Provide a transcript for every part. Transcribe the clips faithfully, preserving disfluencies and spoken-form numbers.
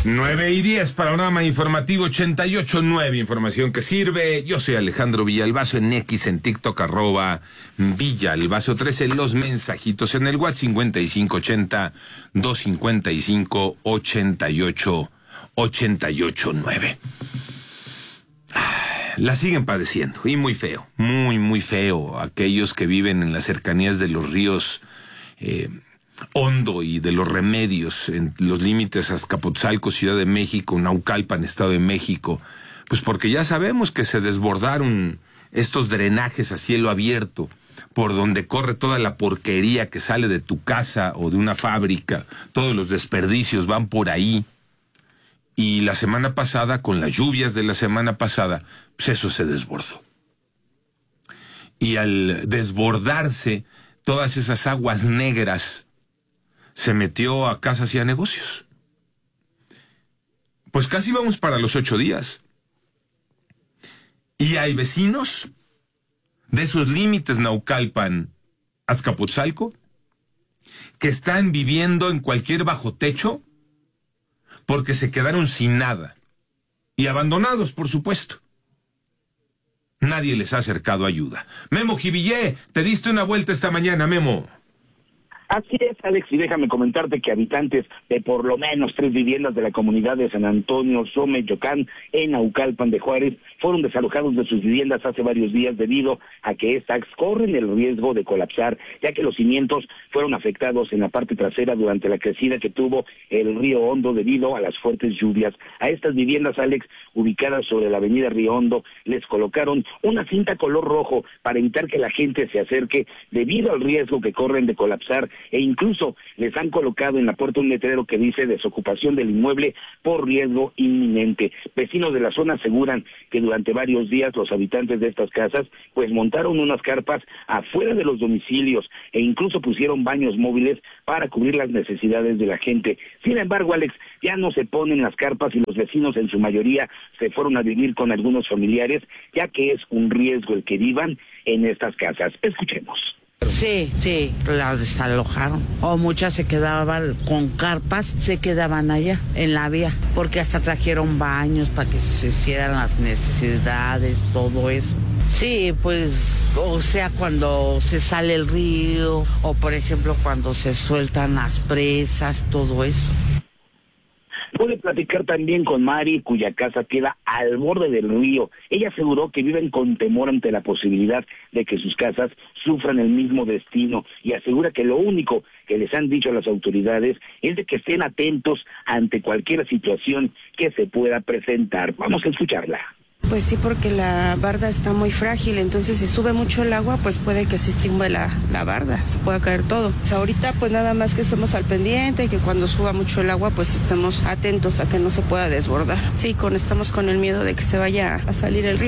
nueve y diez, panorama informativo ochenta y ocho nueve, información que sirve. Yo soy Alejandro Villalbazo, en X, en TikTok, arroba Villalbazo trece, los mensajitos en el WhatsApp cincuenta y cinco ochenta, doscientos cincuenta y cinco, ochenta y ocho, ochenta y ocho nueve. La siguen padeciendo, y muy feo, muy, muy feo, aquellos que viven en las cercanías de los ríos eh, Hondo y de los Remedios, en los límites Azcapotzalco, Ciudad de México, Naucalpan, Estado de México, pues porque ya sabemos que se desbordaron estos drenajes a cielo abierto, por donde corre toda la porquería que sale de tu casa o de una fábrica, todos los desperdicios van por ahí. Y la semana pasada, con las lluvias de la semana pasada, pues eso se desbordó. Y al desbordarse todas esas aguas negras, se metió a casas y a negocios. Pues casi vamos para los ocho días. Y hay vecinos de esos límites Naucalpan, Azcapotzalco, que están viviendo en cualquier bajo techo porque se quedaron sin nada. Y abandonados, por supuesto. Nadie les ha acercado ayuda. Memo Jivillé, te diste una vuelta esta mañana, Memo. Así es, Alex, y déjame comentarte que habitantes de por lo menos tres viviendas de la comunidad de San Antonio, Xometocán, en Naucalpan de Juárez, fueron desalojados de sus viviendas hace varios días debido a que estas corren el riesgo de colapsar, ya que los cimientos fueron afectados en la parte trasera durante la crecida que tuvo el río Hondo debido a las fuertes lluvias. A estas viviendas, Alex, ubicadas sobre la avenida Río Hondo, les colocaron una cinta color rojo para evitar que la gente se acerque debido al riesgo que corren de colapsar, e incluso les han colocado en la puerta un letrero que dice desocupación del inmueble por riesgo inminente. Vecinos de la zona aseguran que durante varios días los habitantes de estas casas pues montaron unas carpas afuera de los domicilios e incluso pusieron baños móviles para cubrir las necesidades de la gente. Sin embargo, Alex, ya no se ponen las carpas y los vecinos en su mayoría se fueron a vivir con algunos familiares, ya que es un riesgo el que vivan en estas casas. Escuchemos. Sí, sí, las desalojaron. O muchas se quedaban con carpas, se quedaban allá, en la vía, porque hasta trajeron baños para que se hicieran las necesidades, todo eso. Sí, pues, o sea, cuando se sale el río, o por ejemplo, cuando se sueltan las presas, todo eso. Pude platicar también con Mari, cuya casa queda al borde del río. Ella aseguró que viven con temor ante la posibilidad de que sus casas sufran el mismo destino y asegura que lo único que les han dicho a las autoridades es de que estén atentos ante cualquier situación que se pueda presentar. Vamos a escucharla. Pues sí, porque la barda está muy frágil, entonces si sube mucho el agua, pues puede que se estimule la, la barda, se pueda caer todo. O sea, ahorita pues nada más que estemos al pendiente, que cuando suba mucho el agua, pues estemos atentos a que no se pueda desbordar. Sí, con, estamos con el miedo de que se vaya a salir el río.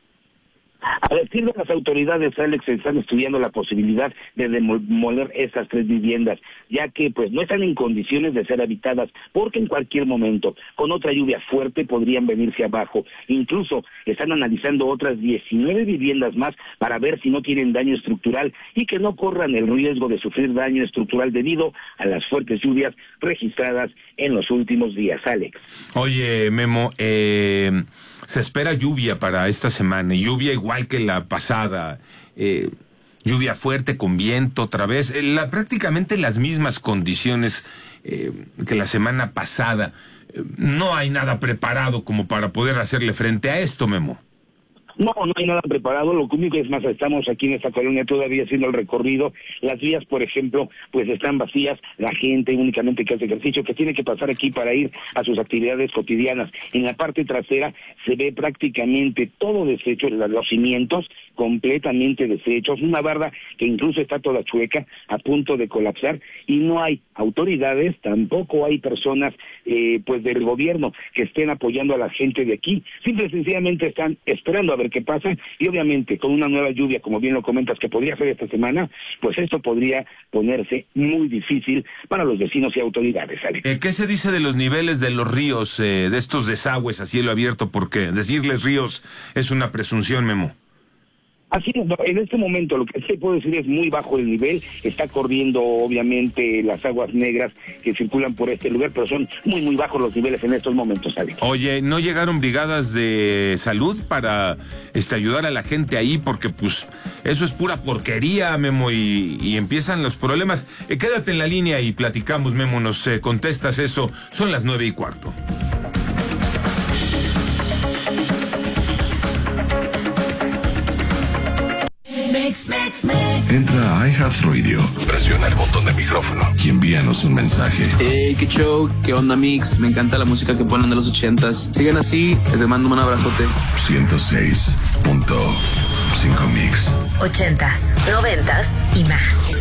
A decir de las autoridades, Alex, están estudiando la posibilidad de demoler estas tres viviendas, ya que pues no están en condiciones de ser habitadas, porque en cualquier momento, con otra lluvia fuerte, podrían venirse abajo. Incluso están analizando otras diecinueve viviendas más para ver si no tienen daño estructural y que no corran el riesgo de sufrir daño estructural debido a las fuertes lluvias registradas en los últimos días, Alex. Oye, Memo, eh... se espera lluvia para esta semana, lluvia igual que la pasada, eh, lluvia fuerte con viento otra vez, eh, la, prácticamente las mismas condiciones eh, que la semana pasada. Eh, no hay nada preparado como para poder hacerle frente a esto, Memo. No, no hay nada preparado, lo único es más, estamos aquí en esta colonia todavía haciendo el recorrido, las vías, por ejemplo, pues están vacías, la gente únicamente que hace ejercicio, que tiene que pasar aquí para ir a sus actividades cotidianas. En la parte trasera se ve prácticamente todo deshecho, los cimientos completamente deshechos, una barda que incluso está toda chueca, a punto de colapsar, y no hay autoridades, tampoco hay personas eh, pues del gobierno que estén apoyando a la gente de aquí, simple y sencillamente están esperando a ver qué pasa, y obviamente con una nueva lluvia, como bien lo comentas, que podría ser esta semana, pues esto podría ponerse muy difícil para los vecinos y autoridades, Alex. Eh, ¿Qué se dice de los niveles de los ríos, eh, de estos desagües a cielo abierto? Porque decirles ríos es una presunción, Memo. Así es, en este momento lo que sí puedo decir es muy bajo el nivel, está corriendo obviamente las aguas negras que circulan por este lugar, pero son muy muy bajos los niveles en estos momentos, Alex. Oye, ¿no llegaron brigadas de salud para este ayudar a la gente ahí? Porque pues eso es pura porquería, Memo, y, y empiezan los problemas. Eh, quédate en la línea y platicamos, Memo, nos eh, contestas eso. Son las nueve y cuarto. Entra a iHeartRadio, presiona el botón de micrófono y envíanos un mensaje. Hey, qué show, qué onda, Mix. Me encanta la música que ponen de los ochentas. Sigan así, les mando un abrazote. ciento seis punto cinco Mix. Ochentas, noventas y más.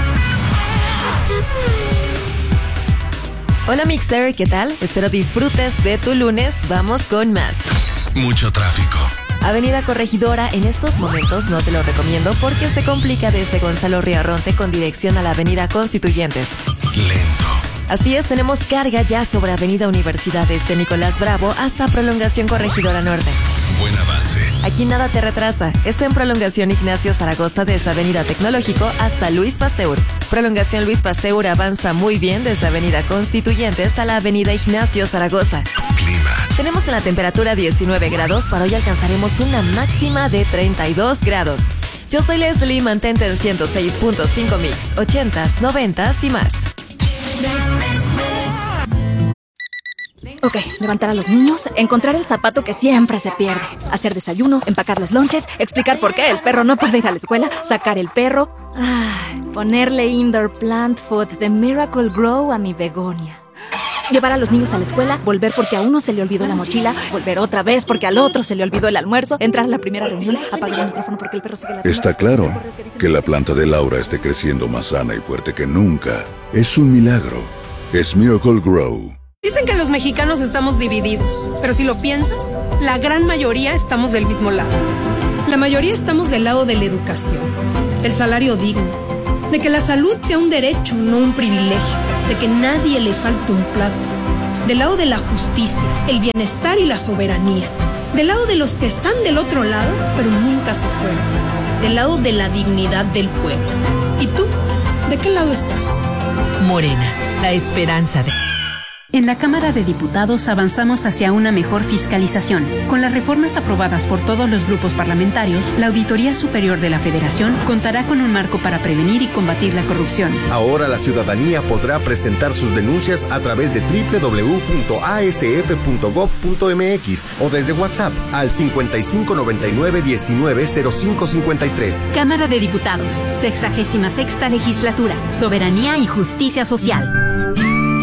Hola, Mixer, ¿qué tal? Espero disfrutes de tu lunes. Vamos con más. Mucho tráfico. Avenida Corregidora, en estos momentos no te lo recomiendo porque se complica desde Gonzalo Riarronte con dirección a la Avenida Constituyentes. Lento. Así es, tenemos carga ya sobre Avenida Universidades de Nicolás Bravo hasta Prolongación Corregidora Norte. Buen avance. Aquí nada te retrasa. Está en Prolongación Ignacio Zaragoza desde Avenida Tecnológico hasta Luis Pasteur. Prolongación Luis Pasteur avanza muy bien desde Avenida Constituyentes a la Avenida Ignacio Zaragoza. Clima. Tenemos en la temperatura diecinueve grados, para hoy alcanzaremos una máxima de treinta y dos grados. Yo soy Leslie, mantente en ciento seis punto cinco Mix, ochentas, noventas y más. Ok, levantar a los niños, encontrar el zapato que siempre se pierde, hacer desayuno, empacar los lonches, explicar por qué el perro no puede ir a la escuela, sacar el perro, ay, ponerle indoor plant food de Miracle Grow a mi begonia. Llevar a los niños a la escuela, volver porque a uno se le olvidó la mochila, volver otra vez porque al otro se le olvidó el almuerzo, entrar a la primera reunión, apagar el micrófono porque el perro sigue la... Está claro que la planta de Laura esté creciendo más sana y fuerte que nunca. Es un milagro. Es Miracle Grow. Dicen que los mexicanos estamos divididos, pero si lo piensas, la gran mayoría estamos del mismo lado. La mayoría estamos del lado de la educación, del salario digno, de que la salud sea un derecho, no un privilegio, de que nadie le falte un plato, del lado de la justicia, el bienestar y la soberanía, del lado de los que están del otro lado, pero nunca se fueron, del lado de la dignidad del pueblo. ¿Y tú? ¿De qué lado estás? Morena, la esperanza de... En la Cámara de Diputados avanzamos hacia una mejor fiscalización. Con las reformas aprobadas por todos los grupos parlamentarios, la Auditoría Superior de la Federación contará con un marco para prevenir y combatir la corrupción. Ahora la ciudadanía podrá presentar sus denuncias a través de doble u doble u doble u punto a s f punto gob punto m x o desde WhatsApp al cincuenta y cinco noventa y nueve diecinueve cero cinco cincuenta y tres. Cámara de Diputados, sexagésima sexta legislatura, soberanía y justicia social.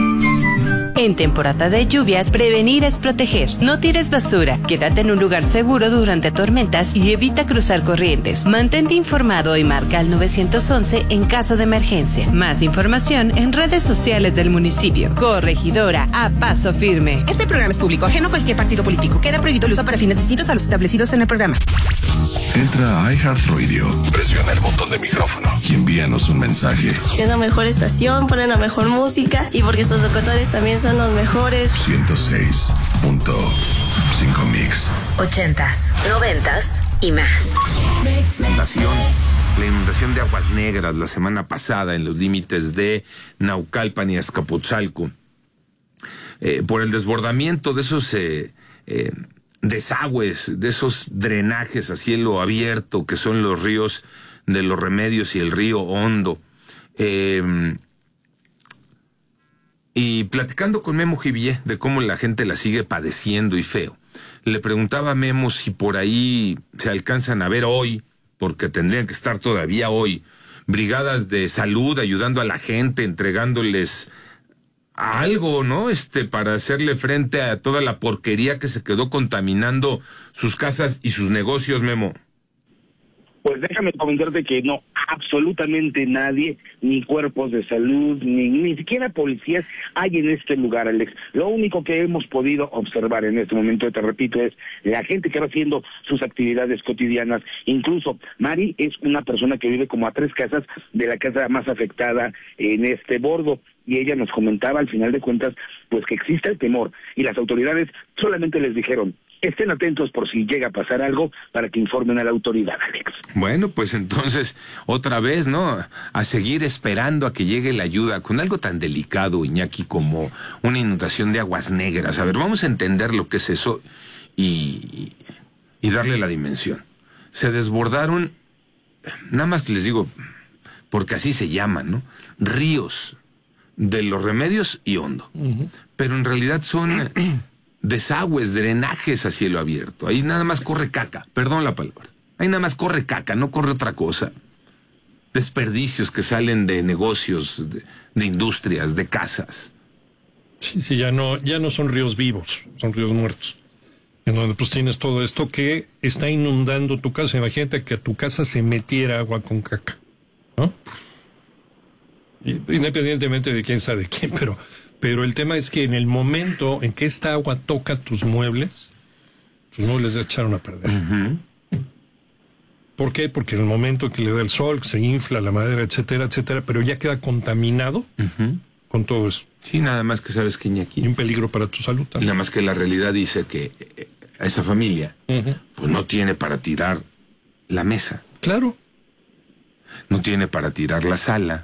En temporada de lluvias, prevenir es proteger. No tires basura, quédate en un lugar seguro durante tormentas y evita cruzar corrientes. Mantente informado y marca al nueve once en caso de emergencia. Más información en redes sociales del municipio. Corregidora, a paso firme. Este programa es público, ajeno a cualquier partido político. Queda prohibido el uso para fines distintos a los establecidos en el programa. Entra a iHeartRadio, presiona el botón de micrófono y envíanos un mensaje. Es la mejor estación, ponen la mejor música y porque sus locutores también son los mejores. ciento seis punto cinco Mix. Ochentas, noventas y más. Inundación, la inundación de aguas negras la semana pasada en los límites de Naucalpan y Azcapotzalco. Eh, por el desbordamiento de esos... Eh, eh, desagües, de esos drenajes a cielo abierto que son los ríos de los Remedios y el río Hondo. Eh, y platicando con Memo Jivier de cómo la gente la sigue padeciendo y feo, le preguntaba a Memo si por ahí se alcanzan a ver hoy, porque tendrían que estar todavía hoy, brigadas de salud ayudando a la gente, entregándoles algo, ¿no? Este, para hacerle frente a toda la porquería que se quedó contaminando sus casas y sus negocios, Memo. Pues déjame comentarte que no, absolutamente nadie, ni cuerpos de salud, ni, ni siquiera policías hay en este lugar, Alex. Lo único que hemos podido observar en este momento, te repito, es la gente que va haciendo sus actividades cotidianas. Incluso Mari es una persona que vive como a tres casas de la casa más afectada en este bordo. Y ella nos comentaba al final de cuentas, pues que existe el temor, y las autoridades solamente les dijeron, estén atentos por si llega a pasar algo para que informen a la autoridad, Alex. Bueno, pues entonces, otra vez, ¿no? A seguir esperando a que llegue la ayuda con algo tan delicado, Iñaki, como una inundación de aguas negras. A ver, vamos a entender lo que es eso y, y darle la dimensión. Se desbordaron, nada más les digo, porque así se llaman, ¿no? Ríos de Los Remedios y Hondo. Uh-huh. Pero en realidad son desagües, drenajes a cielo abierto. Ahí nada más corre caca, perdón la palabra. Ahí nada más corre caca, no corre otra cosa. Desperdicios que salen de negocios, de, de industrias, de casas. Sí, sí, ya no, ya no son ríos vivos, son ríos muertos. En donde pues tienes todo esto que está inundando tu casa. Imagínate que a tu casa se metiera agua con caca, ¿no? Independientemente de quién sabe quién, pero, pero el tema es que en el momento en que esta agua toca tus muebles, tus muebles ya echaron a perder. Uh-huh. ¿Por qué? Porque en el momento que le da el sol, se infla la madera, etcétera, etcétera, pero ya queda contaminado uh-huh. con todo eso. Sí, nada más que sabes que Iñaki. Y un peligro para tu salud también. Nada más que la realidad dice que eh, a esa familia uh-huh. pues no tiene para tirar la mesa. Claro. No tiene para tirar la sala.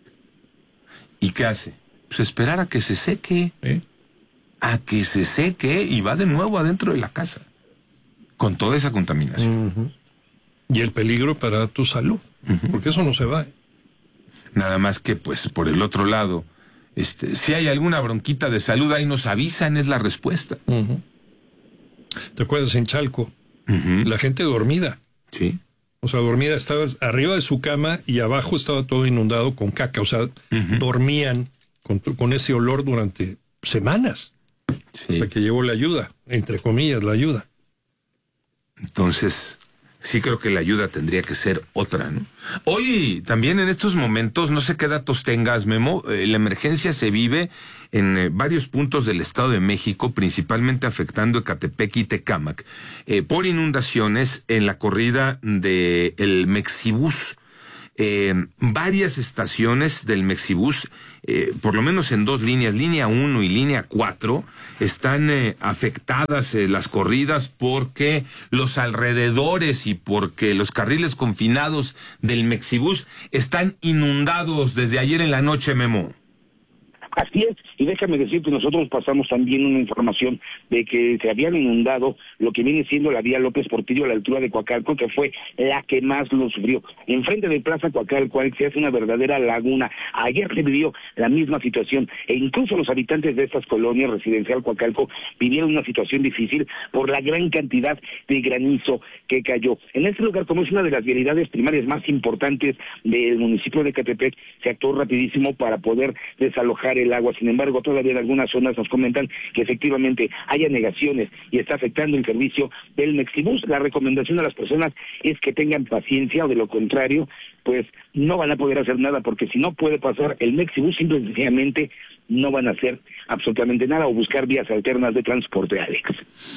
¿Y qué hace? Pues esperar a que se seque. ¿Eh? A que se seque y va de nuevo adentro de la casa. Con toda esa contaminación. Uh-huh. Y el peligro para tu salud. Uh-huh. Porque eso no se va. ¿eh? Nada más que, pues, por el otro lado, este, si hay alguna bronquita de salud, ahí nos avisan, es la respuesta. Uh-huh. ¿Te acuerdas en Chalco? Uh-huh. La gente dormida. Sí. O sea, dormida, estabas arriba de su cama y abajo estaba todo inundado con caca. O sea, uh-huh. dormían con, con ese olor durante semanas. Sí. Hasta que llegó la ayuda, entre comillas, la ayuda. Entonces, sí creo que la ayuda tendría que ser otra, ¿no? Hoy, también en estos momentos, no sé qué datos tengas, Memo, eh, la emergencia se vive en eh, varios puntos del Estado de México, principalmente afectando Ecatepec y Tecámac, eh, por inundaciones en la corrida de el Mexibús. Eh, varias estaciones del Mexibús, eh, por lo menos en dos líneas, línea uno y línea cuatro, están eh, afectadas eh, las corridas porque los alrededores y porque los carriles confinados del Mexibús están inundados desde ayer en la noche, Memo. Así es, y déjame decir que nosotros pasamos también una información de que se habían inundado lo que viene siendo la vía López Portillo a la altura de Coacalco, que fue la que más lo sufrió. Enfrente de Plaza Coacalco se hace una verdadera laguna. Ayer se vivió la misma situación, e incluso los habitantes de estas colonias residencial Coacalco vivieron una situación difícil por la gran cantidad de granizo que cayó. En este lugar, como es una de las vialidades primarias más importantes del municipio de Ecatepec, se actuó rapidísimo para poder desalojar el el agua. Sin embargo, todavía en algunas zonas nos comentan que efectivamente hay anegaciones y está afectando el servicio del Mexibús. La recomendación a las personas es que tengan paciencia, o de lo contrario, pues no van a poder hacer nada, porque si no puede pasar el Mexibús, simple y sencillamente no van a hacer absolutamente nada o buscar vías alternas de transporte, Alex.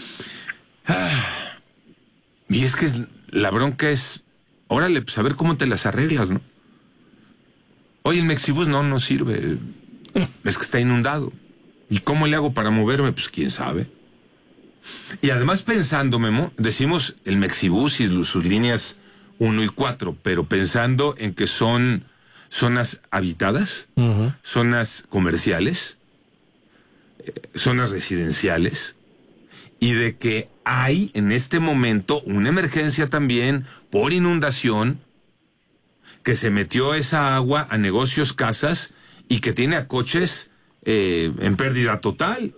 Ah, y es que la bronca es, órale, pues a ver cómo te las arreglas, ¿no? Oye, el Mexibús no, no sirve. Es que está inundado. ¿Y cómo le hago para moverme? Pues quién sabe. Y además pensando, Memo, decimos el Mexibús y sus líneas uno y cuatro, pero pensando en que son zonas habitadas, uh-huh. zonas comerciales, eh, zonas residenciales, y de que hay en este momento una emergencia también por inundación, que se metió esa agua a negocios, casas, y que tiene a coches eh, en pérdida total.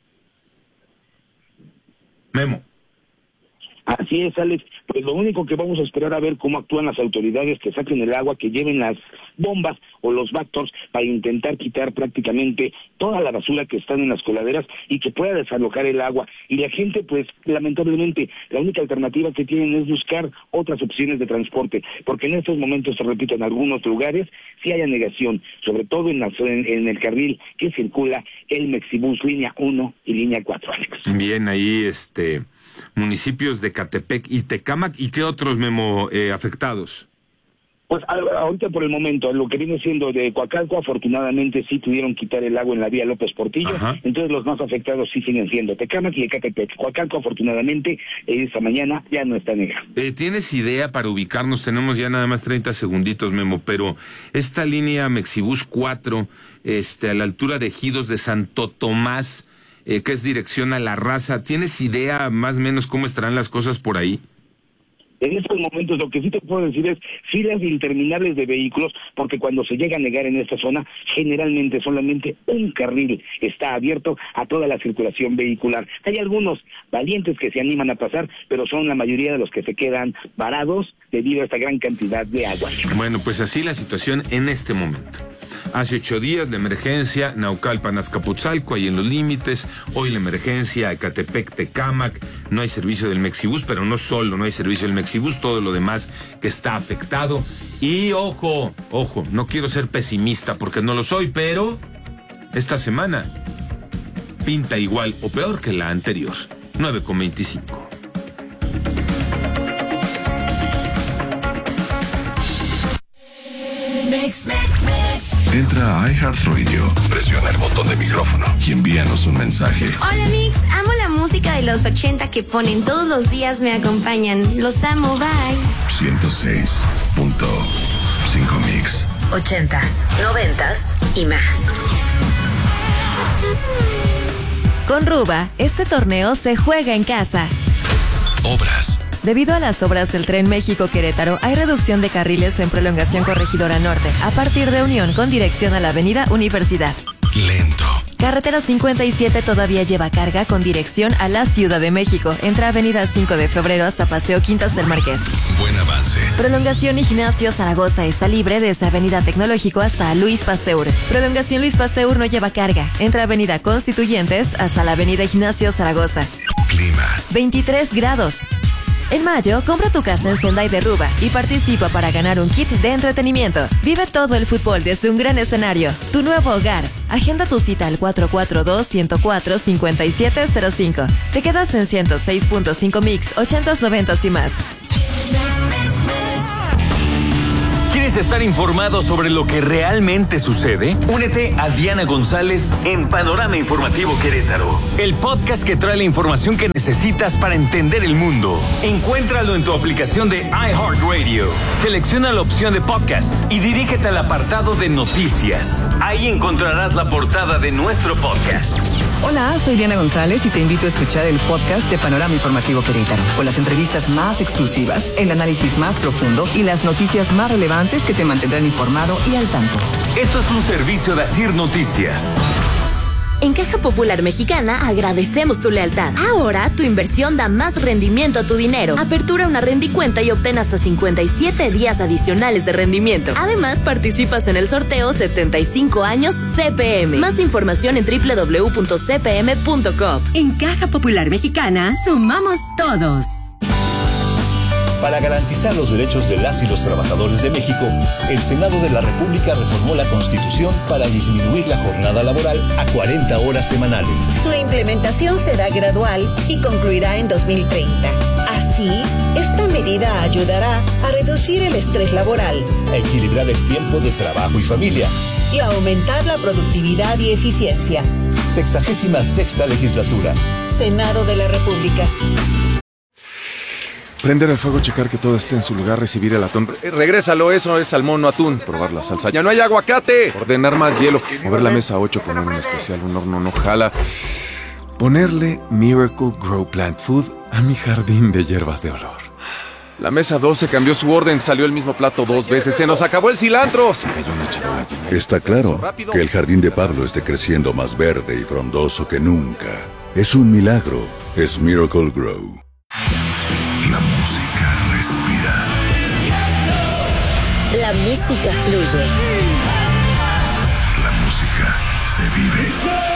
Memo. Así es, Alex. Pues lo único que vamos a esperar a ver cómo actúan las autoridades, que saquen el agua, que lleven las bombas o los Bactors para intentar quitar prácticamente toda la basura que están en las coladeras y que pueda desalojar el agua. Y la gente, pues lamentablemente, la única alternativa que tienen es buscar otras opciones de transporte, porque en estos momentos, te repito, en algunos lugares sí hay anegación, sobre todo en, la, en, en el carril que circula el Mexibús línea uno y línea cuatro, Alex. Bien, ahí este... municipios de Ecatepec y Tecámac, ¿y qué otros, Memo, eh, afectados? Pues a- ahorita por el momento, lo que viene siendo de Coacalco, afortunadamente sí pudieron quitar el agua en la vía López Portillo, Ajá. entonces los más afectados sí siguen siendo Tecámac y Ecatepec. Coacalco, afortunadamente, esta mañana ya no está negra. Eh, ¿Tienes idea para ubicarnos? Tenemos ya nada más treinta segunditos, Memo, pero esta línea Mexibus cuatro, este, a la altura de Ejidos de Santo Tomás, eh, que es dirección a La Raza, ¿tienes idea más o menos cómo estarán las cosas por ahí? En estos momentos lo que sí te puedo decir es filas interminables de vehículos, porque cuando se llega a negar en esta zona, generalmente solamente un carril está abierto a toda la circulación vehicular. Hay algunos valientes que se animan a pasar, pero son la mayoría de los que se quedan varados debido a esta gran cantidad de agua. Bueno, pues así la situación en este momento. Hace ocho días la emergencia Naucalpan Azcapotzalco, ahí en los límites. Hoy la emergencia Ecatepec Tecámac. No hay servicio del Mexibus, pero no solo no hay servicio del Mexibus, todo lo demás que está afectado. Y ojo, ojo, no quiero ser pesimista porque no lo soy, pero esta semana pinta igual o peor que la anterior. nueve con veinticinco. Mix, mix, mix. Entra a iHeartRadio, presiona el botón de micrófono y envíanos un mensaje. Hola Mix, amo la música de los ochenta que ponen todos los días, me acompañan. Los amo, bye. ciento seis punto cinco Mix. Ochentas, noventas y más. Con Ruba, este torneo se juega en casa. Obras. Debido a las obras del Tren México-Querétaro, hay reducción de carriles en prolongación Corregidora Norte, a partir de Unión con dirección a la avenida Universidad. Lento. Carretera cincuenta y siete todavía lleva carga con dirección a la Ciudad de México, entre avenida cinco de febrero hasta Paseo Quintas del Marqués. Buen avance. Prolongación Ignacio Zaragoza está libre desde avenida Tecnológico hasta Luis Pasteur. Prolongación Luis Pasteur no lleva carga, entre avenida Constituyentes hasta la avenida Ignacio Zaragoza. Clima. veintitrés grados. En mayo, compra tu casa en Sendai de Ruba y participa para ganar un kit de entretenimiento. Vive todo el fútbol desde un gran escenario. Tu nuevo hogar. Agenda tu cita al cuatro cuatro dos, uno cero cuatro, cinco siete cero cinco. Te quedas en ciento seis punto cinco Mix, ochentas, noventas y más. ¿Quieres estar informado sobre lo que realmente sucede? Únete a Diana González en Panorama Informativo Querétaro, el podcast que trae la información que necesitas para entender el mundo. Encuéntralo en tu aplicación de iHeartRadio. Selecciona la opción de podcast y dirígete al apartado de noticias. Ahí encontrarás la portada de nuestro podcast. Hola, soy Diana González y te invito a escuchar el podcast de Panorama Informativo Querétaro, con las entrevistas más exclusivas, el análisis más profundo y las noticias más relevantes que te mantendrán informado y al tanto. Esto es un servicio de Asir Noticias. En Caja Popular Mexicana agradecemos tu lealtad. Ahora tu inversión da más rendimiento a tu dinero. Apertura una rendicuenta y obtén hasta cincuenta y siete días adicionales de rendimiento. Además, participas en el sorteo setenta y cinco años C P M. Más información en doble u doble u doble u punto c p m punto com. En Caja Popular Mexicana sumamos todos. Para garantizar los derechos de las y los trabajadores de México, el Senado de la República reformó la Constitución para disminuir la jornada laboral a cuarenta horas semanales. Su implementación será gradual y concluirá en dos mil treinta. Así, esta medida ayudará a reducir el estrés laboral, a equilibrar el tiempo de trabajo y familia y a aumentar la productividad y eficiencia. Sexagésima sexta legislatura. Senado de la República. Prender el fuego, checar que todo esté en su lugar, recibir el atún. Eh, regrésalo, eso es salmón, no atún. Probar la salsa. ¡Ya no hay aguacate! Ordenar más hielo. Mover la mesa ocho, poner un especial, un horno no jala. Ponerle Miracle Grow Plant Food a mi jardín de hierbas de olor. La mesa doce cambió su orden, salió el mismo plato dos veces. ¡Se nos acabó el cilantro! Se cayó una charola llena. Está claro que el jardín de Pablo esté creciendo más verde y frondoso que nunca. Es un milagro. Es Miracle Grow. La música respira. La música fluye. La música se vive.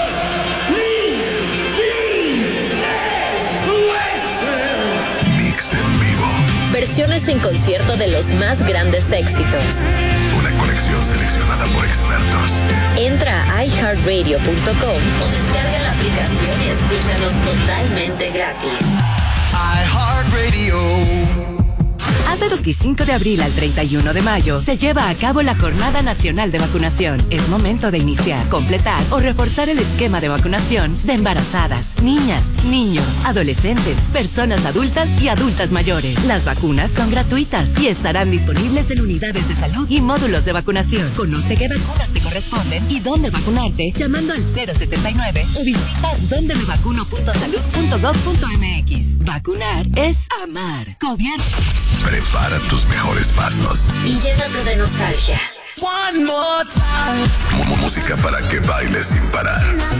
Mix en vivo. Versiones en concierto de los más grandes éxitos. Una colección seleccionada por expertos. Entra a i heart radio punto com o descarga la aplicación y escúchanos totalmente gratis. iHeartRadio. Además, de veinticinco de abril al treinta y uno de mayo, se lleva a cabo la Jornada Nacional de Vacunación. Es momento de iniciar, completar o reforzar el esquema de vacunación de embarazadas, niñas, niños, adolescentes, personas adultas y adultas mayores. Las vacunas son gratuitas y estarán disponibles en unidades de salud y módulos de vacunación. Conoce qué vacunas te corresponden y dónde vacunarte llamando al cero setenta y nueve o visita donde me vacuno punto salud punto gov punto mx. Vacunar es amar. Gobierno. Prepara tus mejores pasos. Y llénate de nostalgia. One more time. Música para que bailes sin parar.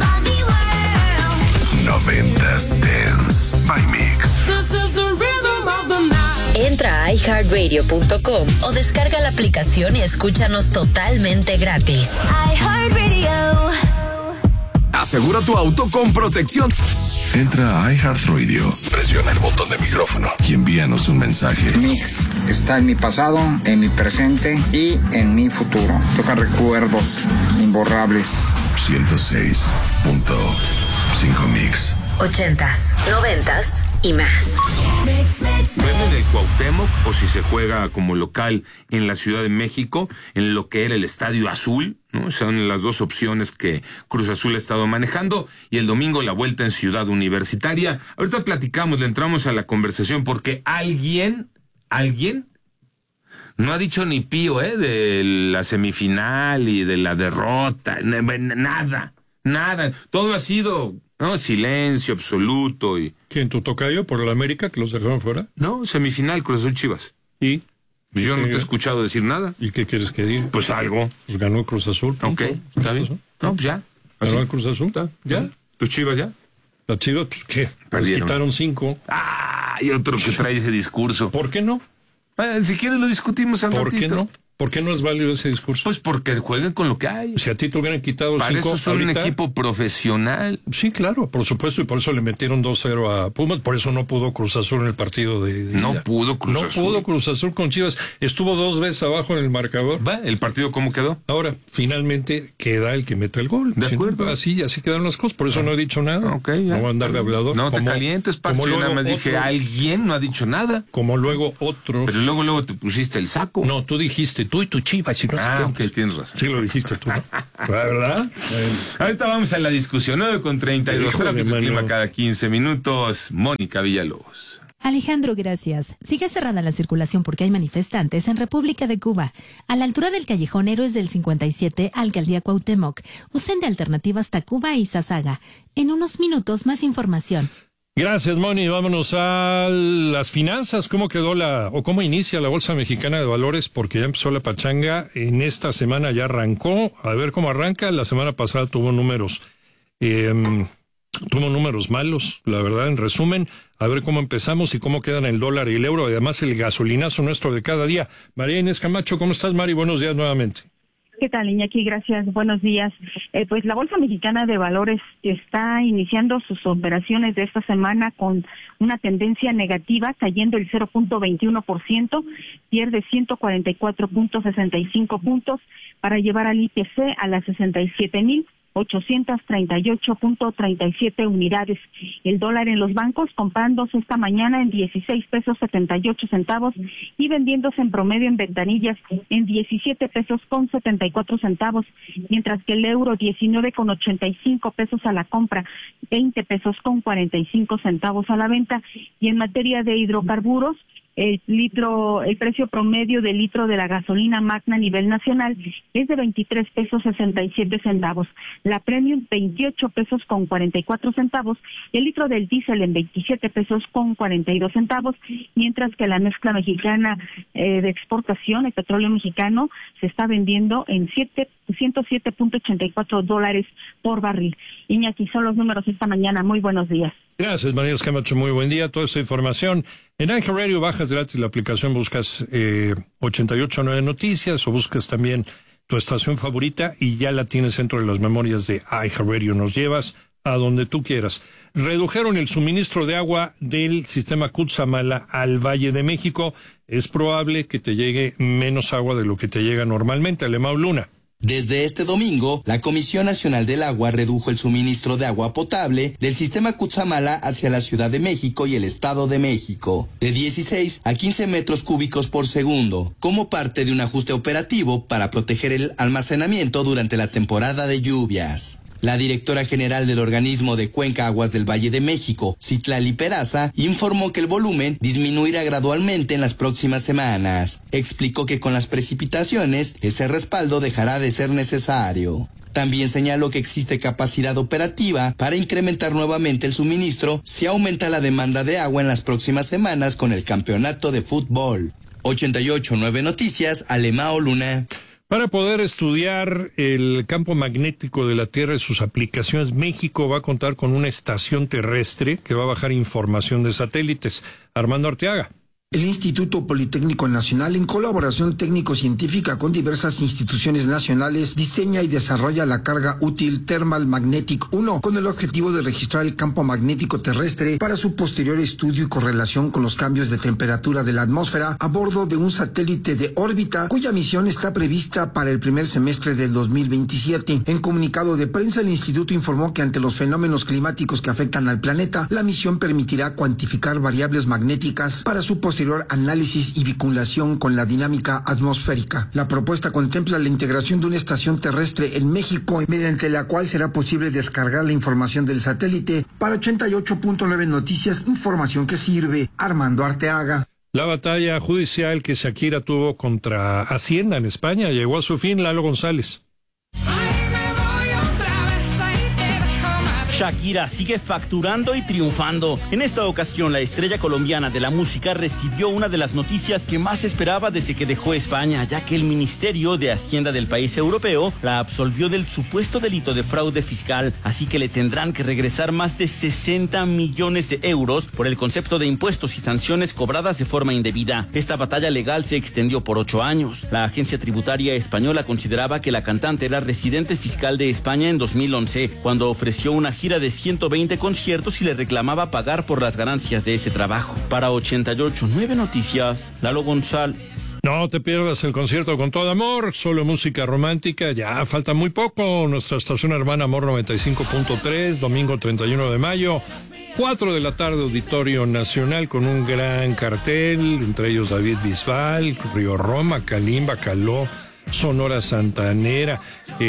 Noventas Dance by Mix. Entra a i heart radio punto com o descarga la aplicación y escúchanos totalmente gratis. iHeartRadio. Asegura tu auto con protección. Entra a iHeartRadio, presiona el botón de micrófono y envíanos un mensaje. Mix está en mi pasado, en mi presente y en mi futuro. Toca recuerdos imborrables. ciento seis punto cinco Mix. Ochentas, noventas y más. Bueno, en el Cuauhtémoc, o si se juega como local en la Ciudad de México, en lo que era el Estadio Azul, ¿no? Son las dos opciones que Cruz Azul ha estado manejando, y el domingo la vuelta en Ciudad Universitaria. Ahorita platicamos, le entramos a la conversación, porque alguien, alguien, no ha dicho ni pío, ¿eh? De la semifinal y de la derrota, nada, nada, todo ha sido... No, silencio absoluto y... ¿Quién, tu tocayo por el América que los dejaron fuera? No, semifinal, Cruz Azul Chivas. ¿Y? Pues yo no te he escuchado decir nada. ¿Y qué quieres que diga? Pues algo. Pues ganó Cruz Azul. Ok, está bien. No, pues ya. ¿Ganó el Cruz Azul? ¿Ya? ¿Tus Chivas ya? ¿Las Chivas? Pues, ¿qué? Perdieron. Les quitaron cinco. Ah, y otro que trae ese discurso. ¿Por qué no? Eh, si quieres lo discutimos al ¿Por ratito. qué no? ¿Por qué no es válido ese discurso? Pues porque juegan con lo que hay. Si a ti te hubieran quitado Para cinco eso son ahorita, un equipo profesional. Sí, claro, por supuesto, y por eso le metieron dos cero a Pumas, por eso no pudo Cruz Azul en el partido de... de no ida. pudo Cruz no Azul. No pudo Cruz Azul con Chivas, estuvo dos veces abajo en el marcador. ¿Va? ¿El partido cómo quedó? Ahora, finalmente queda el que mete el gol. De acuerdo. No, así, así quedaron las cosas, por eso no he dicho nada. Okay, ya. No voy a andar de hablador. No te como, calientes, Pacho, yo nada más otros, dije, alguien no ha dicho nada. Como luego otros... Pero luego, luego te pusiste el saco. No, tú dijiste, tú y tu Chivas, y no ah, sé ok, tienes razón. Sí lo dijiste tú, ¿no? ¿Verdad? Ahorita vamos a la discusión, nueve con treinta y dos, Hijo de tráfico y mano. clima cada quince minutos. Mónica Villalobos. Alejandro, gracias. Sigue cerrada la circulación porque hay manifestantes en República de Cuba, a la altura del callejón Héroes del cincuenta y siete, Alcaldía Cuauhtémoc. Usen de alternativa hasta Cuba y Sasaga. En unos minutos, más información. Gracias, Moni. Vámonos a las finanzas. ¿Cómo quedó la, o cómo inicia la Bolsa Mexicana de Valores? Porque ya empezó la pachanga. En esta semana ya arrancó. A ver cómo arranca. La semana pasada tuvo números, eh, tuvo números malos, la verdad. En resumen, a ver cómo empezamos y cómo quedan el dólar y el euro. Además, el gasolinazo nuestro de cada día. María Inés Camacho, ¿cómo estás, Mari? Buenos días nuevamente. ¿Qué tal, Iñaki? Gracias. Buenos días. Eh, pues la Bolsa Mexicana de Valores está iniciando sus operaciones de esta semana con una tendencia negativa, cayendo el cero punto veintiuno por ciento, pierde ciento cuarenta y cuatro punto sesenta y cinco puntos para llevar al I P C a las sesenta y siete mil ochocientos treinta y ocho punto treinta y siete unidades. El dólar en los bancos comprándose esta mañana en dieciséis pesos setenta y ocho centavos y vendiéndose en promedio en ventanillas en diecisiete pesos con setenta y cuatro centavos, mientras que el euro diecinueve con ochenta y cinco pesos a la compra, veinte pesos con cuarenta y cinco centavos a la venta. Y en materia de hidrocarburos, el litro, el precio promedio del litro de la gasolina magna a nivel nacional es de veintitrés pesos sesenta y siete centavos, la premium veintiocho pesos con cuarenta y cuatro centavos, y el litro del diésel en veintisiete pesos con cuarenta y dos centavos, mientras que la mezcla mexicana eh, de exportación, el petróleo mexicano, se está vendiendo en ciento siete punto ochenta y cuatro dólares por barril. Iñaki, son los números esta mañana. Muy buenos días. Gracias, María Camacho. Muy buen día. Toda esta información en Ángel Radio, bajas gratis la aplicación, buscas eh, ochenta y ocho punto nueve Noticias o buscas también tu estación favorita y ya la tienes dentro de las memorias de iHeartRadio. Nos llevas a donde tú quieras. Redujeron el suministro de agua del sistema Cutzamala al Valle de México. Es probable que te llegue menos agua de lo que te llega normalmente. Alemão Luna. Desde este domingo, la Comisión Nacional del Agua redujo el suministro de agua potable del sistema Cutzamala hacia la Ciudad de México y el Estado de México, de dieciséis a quince metros cúbicos por segundo, como parte de un ajuste operativo para proteger el almacenamiento durante la temporada de lluvias. La directora general del organismo de Cuenca Aguas del Valle de México, Citlali Peraza, informó que el volumen disminuirá gradualmente en las próximas semanas. Explicó que con las precipitaciones, ese respaldo dejará de ser necesario. También señaló que existe capacidad operativa para incrementar nuevamente el suministro si aumenta la demanda de agua en las próximas semanas con el campeonato de fútbol. ochenta y ocho punto nueve Noticias, Alemao Luna. Para poder estudiar el campo magnético de la Tierra y sus aplicaciones, México va a contar con una estación terrestre que va a bajar información de satélites. Armando Arteaga. El Instituto Politécnico Nacional, en colaboración técnico-científica con diversas instituciones nacionales, diseña y desarrolla la carga útil Thermal Magnetic uno, con el objetivo de registrar el campo magnético terrestre para su posterior estudio y correlación con los cambios de temperatura de la atmósfera a bordo de un satélite de órbita, cuya misión está prevista para el primer semestre del dos mil veintisiete. En comunicado de prensa, el instituto informó que ante los fenómenos climáticos que afectan al planeta, la misión permitirá cuantificar variables magnéticas para su posterior posterior análisis y vinculación con la dinámica atmosférica. La propuesta contempla la integración de una estación terrestre en México, mediante la cual será posible descargar la información del satélite. Para ochenta y ocho punto nueve Noticias, información que sirve. Armando Arteaga. La batalla judicial que Shakira tuvo contra Hacienda en España llegó a su fin. Lalo González. Shakira sigue facturando y triunfando. En esta ocasión, la estrella colombiana de la música recibió una de las noticias que más esperaba desde que dejó España, ya que el Ministerio de Hacienda del país europeo la absolvió del supuesto delito de fraude fiscal, así que le tendrán que regresar más de sesenta millones de euros por el concepto de impuestos y sanciones cobradas de forma indebida. Esta batalla legal se extendió por ocho años. La agencia tributaria española consideraba que la cantante era residente fiscal de España en dos mil once, cuando ofreció una gira de ciento veinte conciertos y le reclamaba pagar por las ganancias de ese trabajo. Para ochenta y ocho punto nueve Noticias, Lalo González. No te pierdas el concierto Con Todo Amor, solo música romántica, ya falta muy poco. Nuestra estación hermana Amor noventa y cinco punto tres, domingo treinta y uno de mayo, cuatro de la tarde, Auditorio Nacional, con un gran cartel, entre ellos David Bisbal, Río Roma, Kalimba, Caló, Sonora Santanera,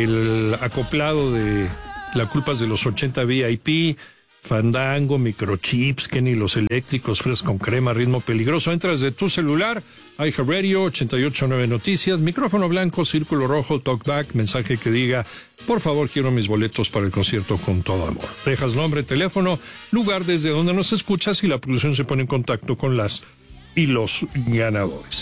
el acoplado de La Culpa es de los ochenta V I P, Fandango, Microchips, Kenny Los Eléctricos, Fresco con Crema, Ritmo Peligroso. Entras de tu celular, iHeartRadio, ochenta y ocho punto nueve Noticias, micrófono blanco, círculo rojo, talkback, mensaje que diga, por favor, quiero mis boletos para el concierto Con Todo Amor. Dejas nombre, teléfono, lugar desde donde nos escuchas y la producción se pone en contacto con las y los ganadores.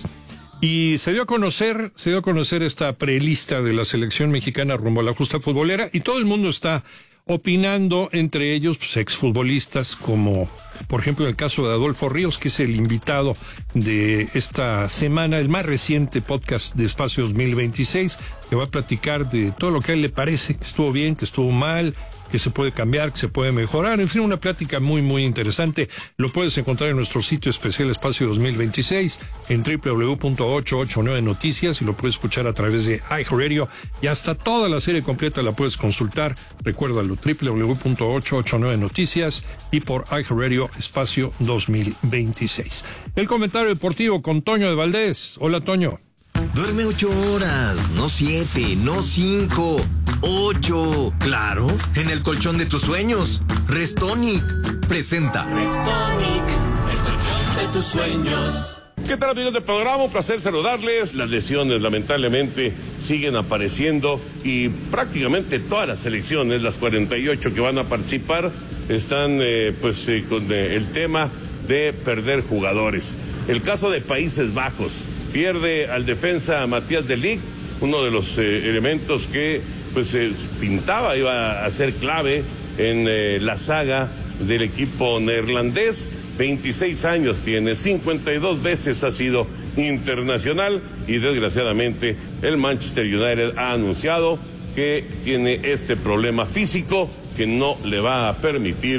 Y se dio a conocer, se dio a conocer esta prelista de la selección mexicana rumbo a la justa futbolera, y todo el mundo está opinando, entre ellos pues, exfutbolistas, como por ejemplo el caso de Adolfo Ríos, que es el invitado de esta semana, el más reciente podcast de Espacio dos mil veintiséis, que va a platicar de todo lo que a él le parece, que estuvo bien, que estuvo mal, que se puede cambiar, que se puede mejorar, en fin, una plática muy, muy interesante. Lo puedes encontrar en nuestro sitio especial Espacio dos mil veintiséis, en doble u doble u doble u punto ochocientos ochenta y nueve Noticias, y lo puedes escuchar a través de iHeartRadio, y hasta toda la serie completa la puedes consultar, recuérdalo, doble u doble u doble u punto ochocientos ochenta y nueve Noticias, y por iHeartRadio Espacio dos mil veintiséis. El comentario deportivo con Toño de Valdés. Hola, Toño. Duerme ocho horas, no siete, no cinco, ocho. Claro, en el colchón de tus sueños. Restonic presenta. Restonic, el colchón de tus sueños. ¿Qué tal, amigos del programa? Un placer saludarles. Las lesiones lamentablemente siguen apareciendo y prácticamente todas las selecciones, las cuarenta y ocho que van a participar, están eh, pues eh, con eh, el tema de perder jugadores. El caso de Países Bajos, pierde al defensa Matías de Ligt, uno de los eh, elementos que pues eh, pintaba iba a ser clave en eh, la saga del equipo neerlandés. veintiséis años tiene, cincuenta y dos veces ha sido internacional, y desgraciadamente el Manchester United ha anunciado que tiene este problema físico que no le va a permitir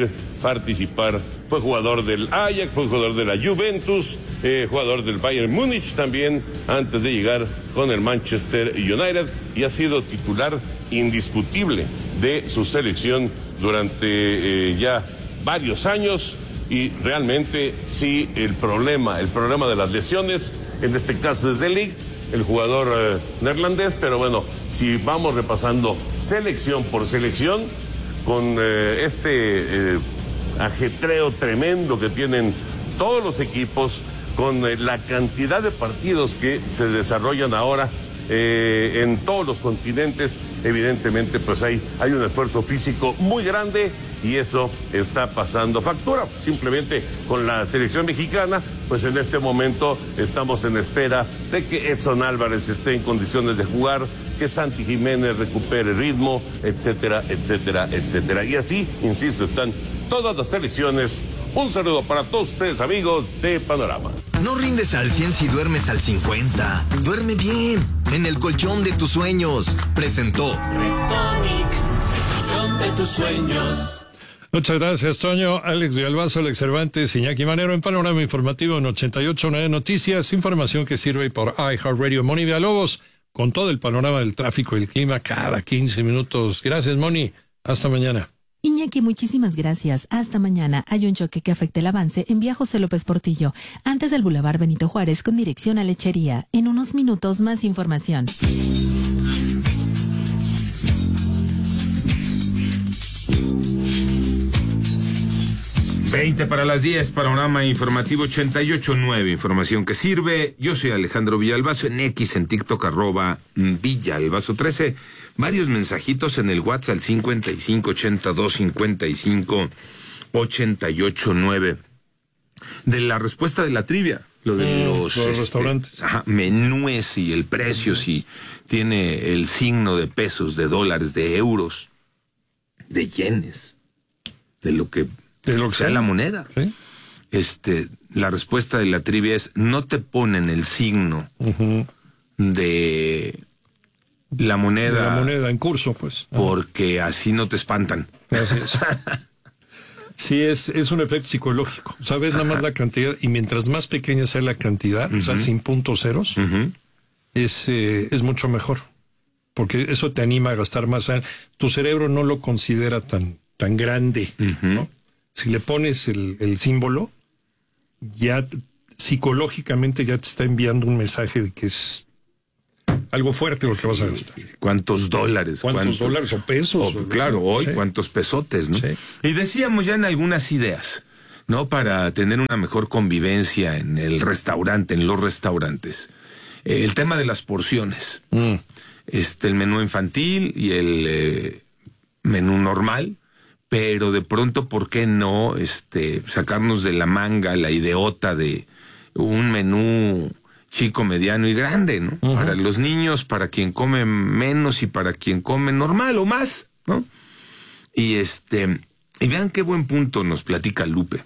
participar. Fue jugador del Ajax, fue jugador de la Juventus, eh, jugador del Bayern Múnich también, antes de llegar con el Manchester United, y ha sido titular indiscutible de su selección durante eh, ya varios años. Y realmente sí, el problema, el problema de las lesiones, en este caso es de Ligt, el jugador eh, neerlandés, pero bueno, si vamos repasando selección por selección, con eh, este eh, ajetreo tremendo que tienen todos los equipos, con eh, la cantidad de partidos que se desarrollan ahora eh, en todos los continentes, evidentemente pues hay, hay un esfuerzo físico muy grande, y eso está pasando factura. Simplemente con la selección mexicana, pues en este momento estamos en espera de que Edson Álvarez esté en condiciones de jugar, que Santi Jiménez recupere ritmo, etcétera, etcétera, etcétera. Y así, insisto, están todas las selecciones. Un saludo para todos ustedes, amigos de Panorama. No rindes al cien si duermes al cincuenta. Duerme bien, en el colchón de tus sueños. Presentó Restonic, el colchón de tus sueños. Muchas gracias, Toño. Alex Villalbazo, Alex Cervantes, Iñaki Manero en Panorama Informativo en ochenta y ocho punto nueve Noticias. Información que sirve por iHeartRadio. Moni Villalobos, con todo el panorama del tráfico y el clima cada quince minutos. Gracias, Moni. Hasta mañana. Iñaki, muchísimas gracias. Hasta mañana. Hay un choque que afecta el avance en vía José López Portillo, antes del Boulevard Benito Juárez, con dirección a Lechería. En unos minutos, más información. veinte para las diez, Panorama Informativo ochenta y ocho punto nueve, información que sirve. Yo soy Alejandro Villalbazo, en X, en TikTok, arroba Villalbazo trece. Varios mensajitos en el WhatsApp al cincuenta y cinco ochenta y dos cincuenta y cinco ochenta y ocho nueve. De la respuesta de la trivia, lo de mm, los, los este, restaurantes. Ajá, menúes y el precio, mm. si tiene el signo de pesos, de dólares, de euros, de yenes, de lo que... de lo que sea la moneda. ¿Sí? Este, la respuesta de la trivia es: no te ponen el signo uh-huh. de la moneda. De la moneda en curso, pues. Porque uh-huh. así no te espantan. Así es. Sí, es, es un efecto psicológico. Sabes nada más la cantidad, y mientras más pequeña sea la cantidad, uh-huh. o sea, sin puntos ceros, uh-huh. es, eh, es mucho mejor. Porque eso te anima a gastar más. Tu cerebro no lo considera tan, tan grande, uh-huh. ¿no? Si le pones el, el símbolo, ya psicológicamente ya te está enviando un mensaje de que es algo fuerte lo que vas a gastar. ¿Cuántos dólares? ¿Cuántos, ¿Cuántos dólares o pesos? O, o claro, hoy, sí. ¿Cuántos pesotes, no? Sí. Y decíamos ya en algunas ideas, ¿no? Para tener una mejor convivencia en el restaurante, en los restaurantes. Eh, el tema de las porciones. Mm. Este, el menú infantil y el eh, menú normal. Pero de pronto, ¿por qué no este sacarnos de la manga la ideota de un menú chico, mediano y grande, ¿no? Uh-huh. Para los niños, para quien come menos y para quien come normal o más, ¿no? Y este, y vean qué buen punto nos platica Lupe.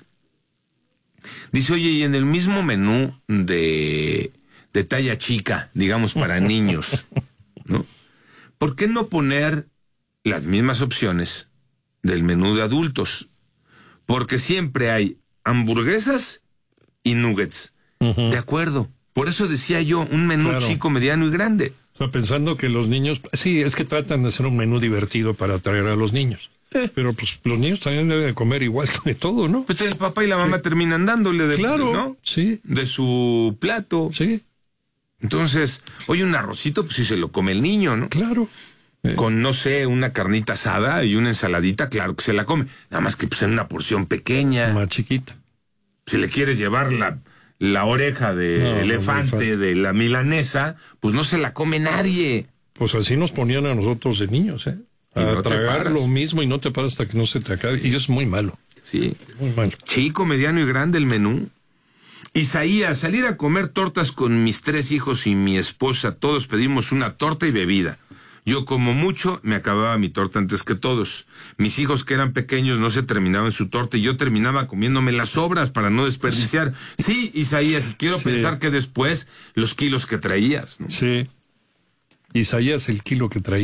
Dice, oye, y en el mismo menú de, de talla chica, digamos para niños, ¿no? ¿Por qué no poner las mismas opciones del menú de adultos? Porque siempre hay hamburguesas y nuggets. Uh-huh. De acuerdo. Por eso decía yo, un menú claro. chico, mediano y grande. O sea, pensando que los niños... Sí, es que tratan de hacer un menú divertido para atraer a los niños. Eh. Pero pues los niños también deben de comer igual de todo, ¿no? Pues el papá y la mamá sí. terminan dándole de, claro, ¿no? sí. de su plato. Sí. Entonces, oye, un arrocito, pues sí se lo come el niño, ¿no? Claro. Eh. Con, no sé, una carnita asada y una ensaladita, claro que se la come. Nada más que pues en una porción pequeña. Más chiquita. Si le quieres llevar la, la oreja de no, elefante, no, de la milanesa, pues no se la come nadie. Pues así nos ponían a nosotros de niños, ¿eh? A no tragar lo mismo y no te paras hasta que no se te acabe. Y eso es muy malo. Sí. Muy malo. Chico, mediano y grande el menú. Isaías, salir a comer tortas con mis tres hijos y mi esposa. Todos pedimos una torta y bebida. Yo como mucho me acababa mi torta antes que todos. Mis hijos que eran pequeños no se terminaban su torta y yo terminaba comiéndome las sobras para no desperdiciar. Sí, Isaías, quiero sí. pensar que después los kilos que traías, ¿no? Sí. Isaías el kilo que traía.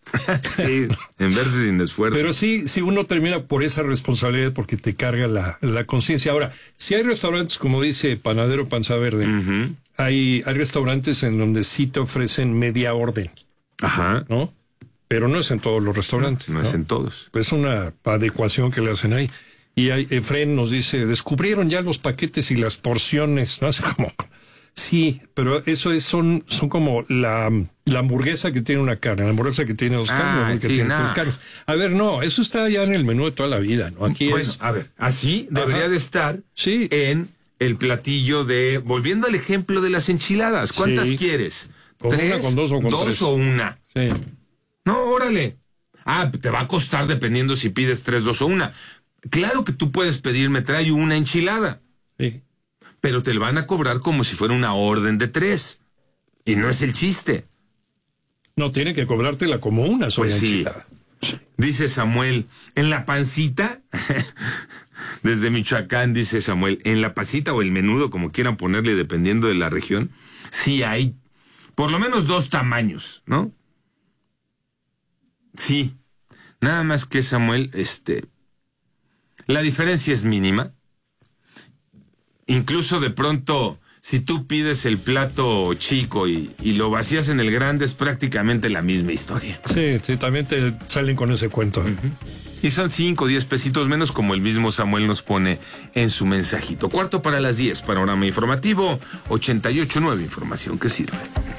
Sí, en verse sin esfuerzo. Pero sí, sí uno termina por esa responsabilidad porque te carga la, la conciencia. Ahora, si hay restaurantes, como dice Panadero Panza Verde, uh-huh. hay, hay restaurantes en donde sí te ofrecen media orden. Ajá. ¿No? Pero no es en todos los restaurantes. No, no, no es en todos. Es una adecuación que le hacen ahí. Y hay, Efren nos dice, descubrieron ya los paquetes y las porciones, ¿no? Así como, sí, pero eso es, son, son como la, la hamburguesa que tiene una carne, la hamburguesa que tiene dos carnes, ah, que sí, tiene nah. tres carnes. A ver, no, eso está ya en el menú de toda la vida, ¿no? Aquí bueno, es... a ver, así debería Ajá. de estar sí. en el platillo de, volviendo al ejemplo de las enchiladas, ¿cuántas sí. quieres? ¿Con ¿Tres? Una, con dos o con ¿Dos tres? o una? Sí. No, órale. Ah, te va a costar dependiendo si pides tres, dos o una. Claro que tú puedes pedirme, trae una enchilada. Sí. Pero te lo van a cobrar como si fuera una orden de tres. Y no es el chiste. No, tiene que cobrártela como una sola pues enchilada. Sí. Dice Samuel, en la pancita, desde Michoacán, dice Samuel, en la pancita o el menudo, como quieran ponerle, dependiendo de la región, sí hay por lo menos dos tamaños, ¿no? Sí. Nada más que Samuel, este... la diferencia es mínima. Incluso de pronto, si tú pides el plato chico y, y lo vacías en el grande, es prácticamente la misma historia. Sí, sí, también te salen con ese cuento. Uh-huh. Y son cinco o diez pesitos menos, como el mismo Samuel nos pone en su mensajito. Cuarto para las diez, panorama informativo, ochenta y ocho punto nueve, información que sirve.